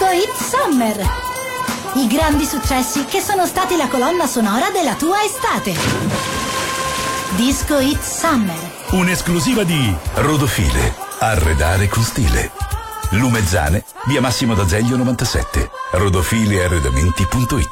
Hit Summer. I grandi successi che sono stati la colonna sonora della tua estate. Disco Hit Summer. Un'esclusiva di Rodofile. Arredare con stile. Lumezzane, via Massimo d'Azeglio 97. Rodofiliarredamenti.it.